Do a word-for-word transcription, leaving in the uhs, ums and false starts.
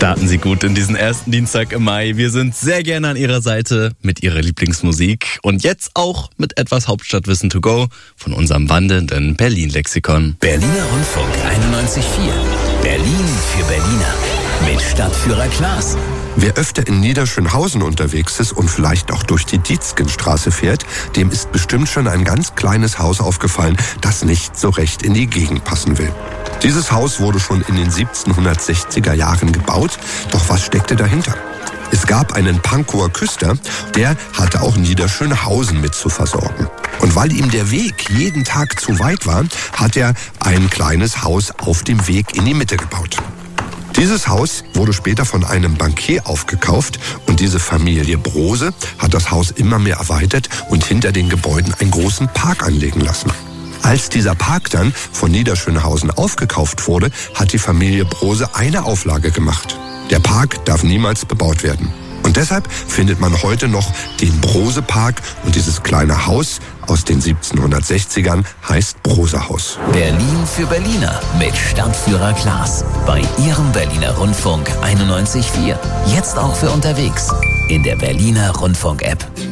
Starten Sie gut in diesen ersten Dienstag im Mai. Wir sind sehr gerne an Ihrer Seite mit Ihrer Lieblingsmusik und jetzt auch mit etwas Hauptstadtwissen to go von unserem wandelnden Berlin-Lexikon. Berliner Rundfunk einundneunzig Komma vier. Berlin für Berliner. Mit Stadtführer Klaas. Wer öfter in Niederschönhausen unterwegs ist und vielleicht auch durch die Dietzgenstraße fährt, dem ist bestimmt schon ein ganz kleines Haus aufgefallen, das nicht so recht in die Gegend passen will. Dieses Haus wurde schon in den siebzehnhundertsechziger Jahren gebaut, doch was steckte dahinter? Es gab einen Pankower Küster, der hatte auch Niederschönhausen mit zu versorgen. Und weil ihm der Weg jeden Tag zu weit war, hat er ein kleines Haus auf dem Weg in die Mitte gebaut. Dieses Haus wurde später von einem Bankier aufgekauft und diese Familie Brose hat das Haus immer mehr erweitert und hinter den Gebäuden einen großen Park anlegen lassen. Als dieser Park dann von Niederschönhausen aufgekauft wurde, hat die Familie Brose eine Auflage gemacht. Der Park darf niemals bebaut werden. Und deshalb findet man heute noch den Brose-Park und dieses kleine Haus aus den siebzehnhundertsechzigern heißt Brose-Haus. Berlin für Berliner mit Stadtführer Klaas. Bei Ihrem Berliner Rundfunk einundneunzig Komma vier. Jetzt auch für unterwegs in der Berliner Rundfunk-App.